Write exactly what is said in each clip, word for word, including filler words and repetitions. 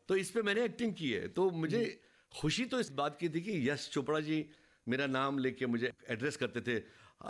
तो इस पे मैंने एक्टिंग की है। तो मुझे खुशी तो इस बात की थी कि यश चोपड़ा जी मेरा नाम लेके मुझे एड्रेस करते थे,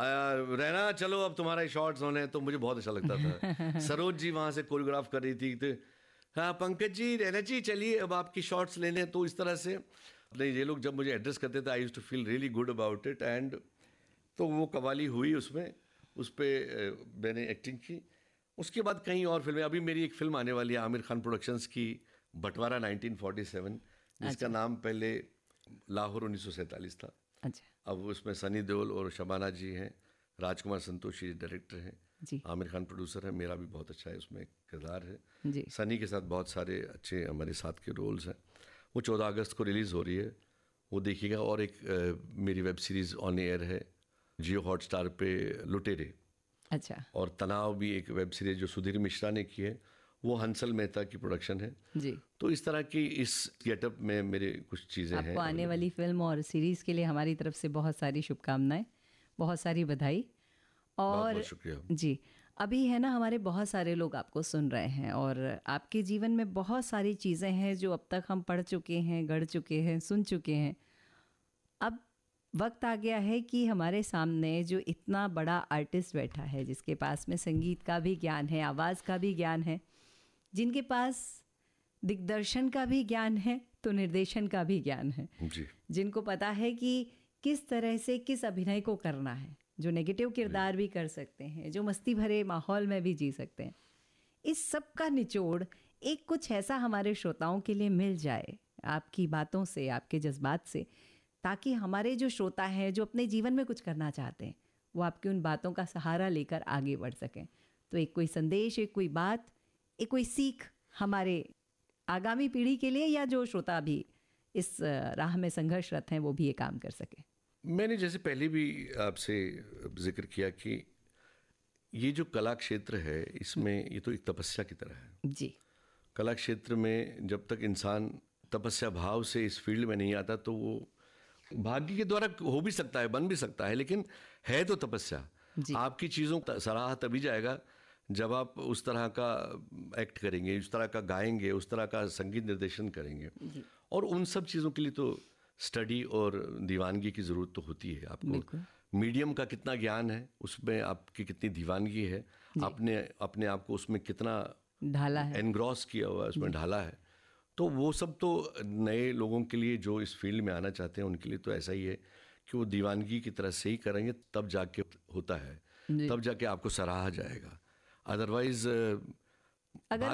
रहना चलो अब तुम्हारे शॉर्ट्स होने, तो मुझे बहुत अच्छा लगता था। सरोज जी वहाँ से कोरियोग्राफ कर रही थी, तो हाँ पंकज जी रहना जी चलिए अब आपकी शॉर्ट्स लेने। तो इस तरह से नहीं, ये लोग जब मुझे एड्रेस करते थे I used to feel really good about it. And तो वो कवाली हुई, उसमें उस पर मैंने एक्टिंग की। उसके बाद कई और फिल्में, अभी मेरी एक फिल्म आने वाली है आमिर खान प्रोडक्शंस की, बंटवारा नाइनटीन फोर्टी सेवन, जिसका नाम पहले लाहौर उन्नीस सौ सैंतालीस था। अच्छा। अब उसमें सनी देओल और शबाना जी हैं, राजकुमार संतोषी डायरेक्टर हैं, आमिर खान प्रोड्यूसर है, मेरा भी बहुत अच्छा है उसमें किरदार है जी। सनी के साथ बहुत सारे अच्छे हमारे साथ के रोल्स हैं। वो चौदह अगस्त को रिलीज़ हो रही है, वो देखिएगा। और एक आ, मेरी वेब सीरीज़ ऑन एयर है जियो हॉटस्टार पे, लुटेरे। अच्छा। और तनाव भी एक वेब सीरीज जो सुधीर मिश्रा ने की है, वो हंसल मेहता की प्रोडक्शन है जी। तो इस तरह की इस गेटअप में मेरे कुछ चीज़ें हैं। आपको आने वाली फिल्म और सीरीज़ के लिए हमारी तरफ से बहुत सारी शुभकामनाएं, बहुत सारी बधाई। और बहुत बहुत शुक्रिया जी। अभी है ना, हमारे बहुत सारे लोग आपको सुन रहे हैं और आपके जीवन में बहुत सारी चीज़ें हैं जो अब तक हम पढ़ चुके हैं, गढ़ चुके हैं, सुन चुके हैं। अब वक्त आ गया है कि हमारे सामने जो इतना बड़ा आर्टिस्ट बैठा है, जिसके पास में संगीत का भी ज्ञान है, आवाज़ का भी ज्ञान है, जिनके पास दिग्दर्शन का भी ज्ञान है तो निर्देशन का भी ज्ञान है जी। जिनको पता है कि किस तरह से किस अभिनय को करना है, जो नेगेटिव किरदार भी कर सकते हैं, जो मस्ती भरे माहौल में भी जी सकते हैं, इस सब का निचोड़ एक कुछ ऐसा हमारे श्रोताओं के लिए मिल जाए आपकी बातों से, आपके जज्बात से, ताकि हमारे जो श्रोता हैं जो अपने जीवन में कुछ करना चाहते हैं वो आपकी उन बातों का सहारा लेकर आगे बढ़ सकें। तो एक कोई संदेश, एक कोई बात, एक कोई सीख हमारे आगामी पीढ़ी के लिए, या जो श्रोता भी इस राह में संघर्षरत हैं वो भी ये काम कर सके। मैंने जैसे पहले भी आपसे जिक्र किया कि ये जो कला क्षेत्र है, इसमें ये तो एक तपस्या की तरह है जी। कला क्षेत्र में जब तक इंसान तपस्या भाव से इस फील्ड में नहीं आता, तो वो भाग्य के द्वारा हो भी सकता है, बन भी सकता है, लेकिन है तो तपस्या। आपकी चीज़ों का सराहा तभी जाएगा जब आप उस तरह का एक्ट करेंगे, उस तरह का गाएंगे, उस तरह का संगीत निर्देशन करेंगे। और उन सब चीज़ों के लिए तो स्टडी और दीवानगी की ज़रूरत तो होती है। आपको मीडियम का कितना ज्ञान है, उसमें आपकी कितनी दीवानगी है, आपने अपने आप को उसमें कितना ढाला है, एनग्रॉस किया हुआ है, उसमें ढाला है। तो वो सब तो नए लोगों के लिए जो इस फील्ड में आना चाहते हैं उनके लिए तो ऐसा ही है कि वो दीवानगी की तरह से ही करेंगे, तब जाके होता है, तब जाके आपको सराहा जाएगा। अदरवाइज अगर